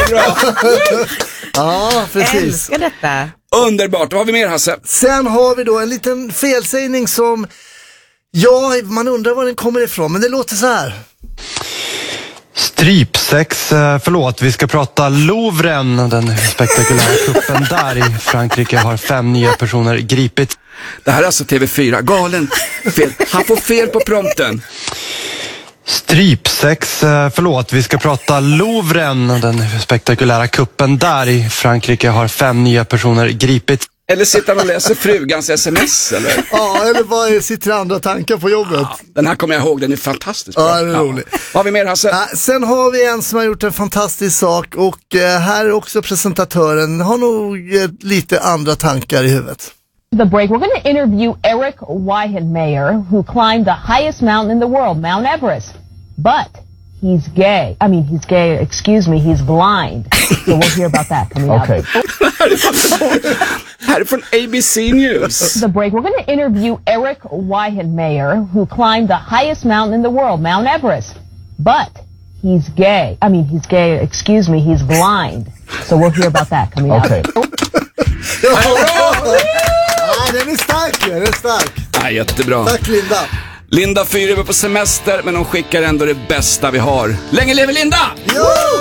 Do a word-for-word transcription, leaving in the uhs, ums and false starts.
Jättebra. Ja, precis. Älskar detta. Underbart. Vad har vi mer, Hasse? Sen har vi då en liten felsägning som, ja, man undrar var den kommer ifrån, men det låter så här. Strypsex, förlåt, vi ska prata Louvren, den spektakulära kuppen där i Frankrike har fem nya personer gripits. Det här är alltså T V fyra, galen fel. Han får fel på prompten. Strypsex, förlåt, vi ska prata Louvren, den spektakulära kuppen där i Frankrike har fem nya personer gripits. Eller sitter han och läser frugans sms, eller? Ja, eller bara sitter andra tankar på jobbet. Ja, den här kommer jag ihåg, den är fantastisk. Ja, det är roligt. Vad har vi mer, Hasse? Ja, sen har vi en som har gjort en fantastisk sak och eh, här är också presentatören har nog eh, lite andra tankar i huvudet. The break, we're going to interview Eric Weihenmayer, who climbed the highest mountain in the world, Mount Everest. But he's gay. I mean, he's gay, excuse me, he's blind. So we'll hear about that coming Okay. up. Här är från A B C News. The break, we're going to interview Eric Weihenmayer, who climbed the highest mountain in the world, Mount Everest. But he's gay. I mean, he's gay, excuse me, he's blind. So we'll hear about that coming Okay. up. Ja, den är stark, den är stark. Ja, jättebra. Tack, Linda. Linda Fyre är på semester, men hon skickar ändå det bästa vi har. Länge lever Linda! Jo!